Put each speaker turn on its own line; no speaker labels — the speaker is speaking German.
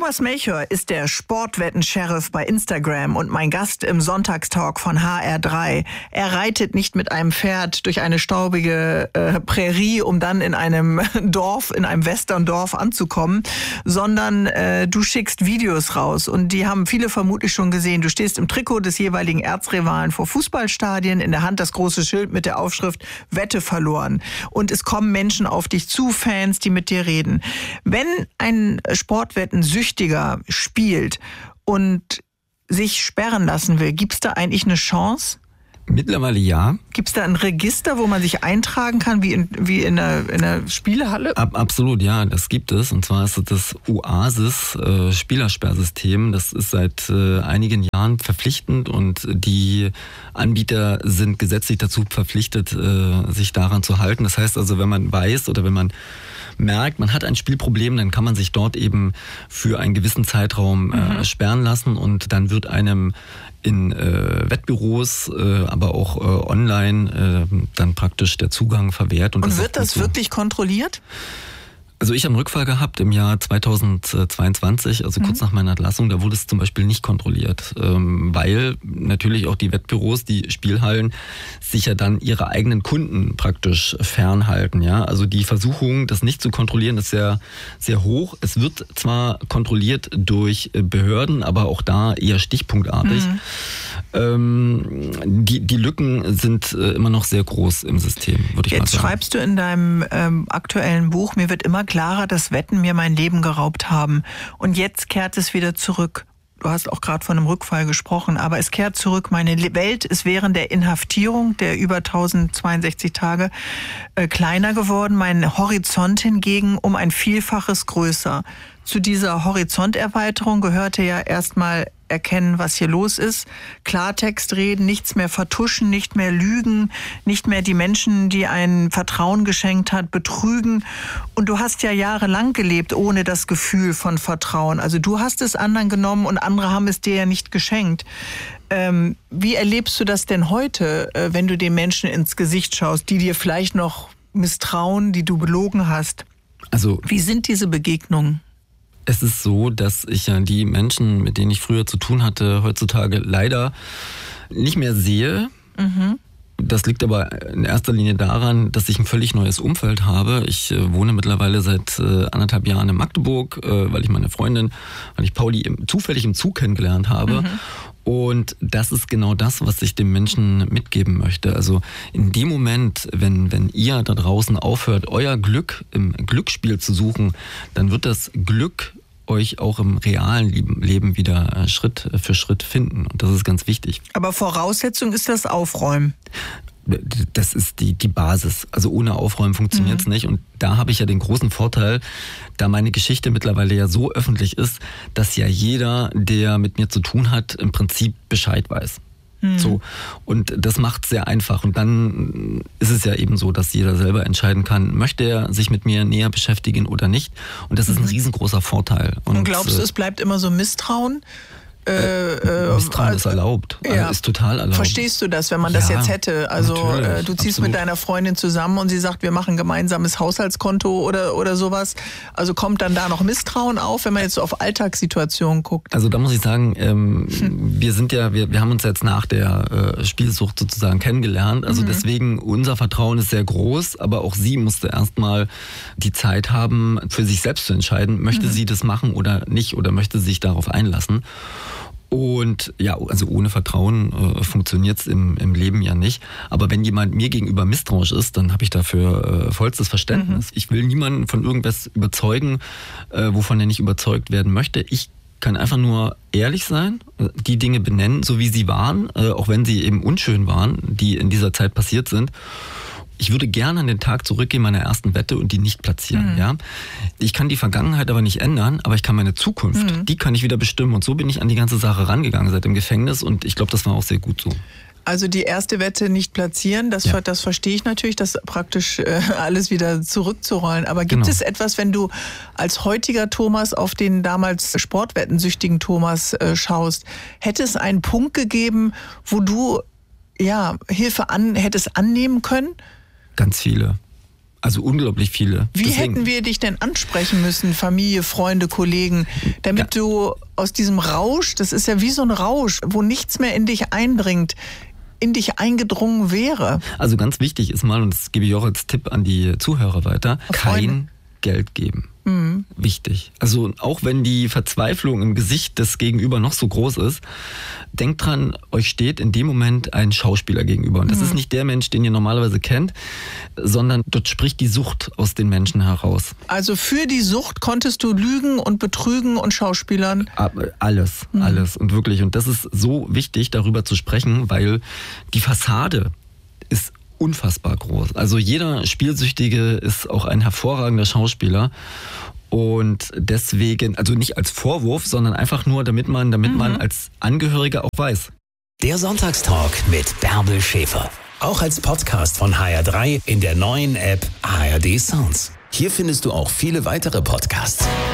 Thomas Melchior ist der Sportwetten-Sheriff bei Instagram und mein Gast im Sonntagstalk von HR3. Er reitet nicht mit einem Pferd durch eine staubige Prärie, um dann in einem Dorf, in einem Westerndorf anzukommen, sondern du schickst Videos raus und die haben viele vermutlich schon gesehen. Du stehst im Trikot des jeweiligen Erzrivalen vor Fußballstadien, in der Hand das große Schild mit der Aufschrift Wette verloren. Und es kommen Menschen auf dich zu, Fans, die mit dir reden. Wenn ein Sportwetten-Süchtiger spielt und sich sperren lassen will, gibt es da eigentlich eine Chance?
Mittlerweile ja.
Gibt es da ein Register, wo man sich eintragen kann, wie in einer Spielehalle?
Absolut, ja, das gibt es. Und zwar ist es das Oasis Spielersperrsystem. Das ist seit einigen Jahren verpflichtend und die Anbieter sind gesetzlich dazu verpflichtet, sich daran zu halten. Das heißt also, wenn man weiß oder wenn man merkt, man hat ein Spielproblem, dann kann man sich dort eben für einen gewissen Zeitraum sperren lassen und dann wird einem in Wettbüros, aber auch online dann praktisch der Zugang verwehrt.
Und wird das wirklich kontrolliert?
Also ich habe einen Rückfall gehabt im Jahr 2022, also kurz nach meiner Entlassung, da wurde es zum Beispiel nicht kontrolliert, weil natürlich auch die Wettbüros, die Spielhallen, sich ja dann ihre eigenen Kunden praktisch fernhalten. Ja? Also die Versuchung, das nicht zu kontrollieren, ist sehr, sehr hoch. Es wird zwar kontrolliert durch Behörden, aber auch da eher stichpunktartig. Die Lücken sind immer noch sehr groß im System, würde ich mal sagen.
Jetzt schreibst du in deinem aktuellen Buch, mir wird immer klarer, dass Wetten mir mein Leben geraubt haben. Und jetzt kehrt es wieder zurück. Du hast auch gerade von einem Rückfall gesprochen, aber es kehrt zurück. Meine Welt ist während der Inhaftierung der über 1062 Tage kleiner geworden. Mein Horizont hingegen um ein Vielfaches größer. Zu dieser Horizonterweiterung gehörte ja erstmal erkennen, was hier los ist, Klartext reden, nichts mehr vertuschen, nicht mehr lügen, nicht mehr die Menschen, die ein Vertrauen geschenkt hat, betrügen. Und du hast ja jahrelang gelebt ohne das Gefühl von Vertrauen. Also du hast es anderen genommen und andere haben es dir ja nicht geschenkt. Wie erlebst du das denn heute, wenn du den Menschen ins Gesicht schaust, die dir vielleicht noch misstrauen, die du belogen hast?
Also,
wie sind diese Begegnungen?
Es ist so, dass ich ja die Menschen, mit denen ich früher zu tun hatte, heutzutage leider nicht mehr sehe. Das liegt aber in erster Linie daran, dass ich ein völlig neues Umfeld habe. Ich wohne mittlerweile seit 1,5 Jahren in Magdeburg, weil ich Pauli zufällig im Zug kennengelernt habe. Und das ist genau das, was ich den Menschen mitgeben möchte. Also in dem Moment, wenn ihr da draußen aufhört, euer Glück im Glücksspiel zu suchen, dann wird das Glück euch auch im realen Leben wieder Schritt für Schritt finden. Und das ist ganz wichtig.
Aber Voraussetzung ist das Aufräumen.
Das ist die Basis. Also ohne Aufräumen funktioniert es nicht. Und da habe ich ja den großen Vorteil, da meine Geschichte mittlerweile ja so öffentlich ist, dass ja jeder, der mit mir zu tun hat, im Prinzip Bescheid weiß. So. Und das macht es sehr einfach. Und dann ist es ja eben so, dass jeder selber entscheiden kann, möchte er sich mit mir näher beschäftigen oder nicht. Und das ist ein riesengroßer Vorteil.
Und glaubst du, es bleibt immer so Misstrauen?
Misstrauen ist erlaubt, ist total erlaubt.
Verstehst du das, wenn man das jetzt hätte? Also du ziehst absolut mit deiner Freundin zusammen und sie sagt, wir machen gemeinsames Haushaltskonto oder sowas. Also kommt dann da noch Misstrauen auf, wenn man jetzt so auf Alltagssituationen guckt?
Also da muss ich sagen, wir haben uns jetzt nach der Spielsucht sozusagen kennengelernt. Also deswegen, unser Vertrauen ist sehr groß, aber auch sie musste erstmal die Zeit haben, für sich selbst zu entscheiden, möchte sie das machen oder nicht oder möchte sie sich darauf einlassen. Und ja, also ohne Vertrauen funktioniert es im Leben ja nicht. Aber wenn jemand mir gegenüber misstrauisch ist, dann habe ich dafür vollstes Verständnis. Ich will niemanden von irgendwas überzeugen, wovon er nicht überzeugt werden möchte. Ich kann einfach nur ehrlich sein, die Dinge benennen, so wie sie waren, auch wenn sie eben unschön waren, die in dieser Zeit passiert sind. Ich würde gerne an den Tag zurückgehen meiner ersten Wette und die nicht platzieren. Ja? Ich kann die Vergangenheit aber nicht ändern, aber ich kann meine Zukunft, die kann ich wieder bestimmen. Und so bin ich an die ganze Sache rangegangen seit dem Gefängnis und ich glaube, das war auch sehr gut so.
Also die erste Wette nicht platzieren, das verstehe ich natürlich, das praktisch alles wieder zurückzurollen. Aber gibt es etwas, wenn du als heutiger Thomas auf den damals sportwettensüchtigen Thomas schaust, hätte es einen Punkt gegeben, wo du Hilfe hättest annehmen können?
Ganz viele. Also unglaublich viele.
Wie hätten wir dich denn ansprechen müssen, Familie, Freunde, Kollegen, damit du aus diesem Rausch, das ist ja wie so ein Rausch, wo nichts mehr in dich eindringt, in dich eingedrungen wäre?
Also ganz wichtig ist mal, und das gebe ich auch als Tipp an die Zuhörer weiter, kein Geld geben. Wichtig. Also auch wenn die Verzweiflung im Gesicht des Gegenüber noch so groß ist, denkt dran, euch steht in dem Moment ein Schauspieler gegenüber. Und das ist nicht der Mensch, den ihr normalerweise kennt, sondern dort spricht die Sucht aus den Menschen heraus.
Also für die Sucht konntest du lügen und betrügen und schauspielern?
Alles. Und wirklich. Und das ist so wichtig, darüber zu sprechen, weil die Fassade ist unfassbar groß. Also jeder Spielsüchtige ist auch ein hervorragender Schauspieler. Und deswegen, also nicht als Vorwurf, sondern einfach nur, damit man als Angehöriger auch weiß.
Der Sonntagstalk mit Bärbel Schäfer. Auch als Podcast von HR3 in der neuen App ARD Sounds. Hier findest du auch viele weitere Podcasts.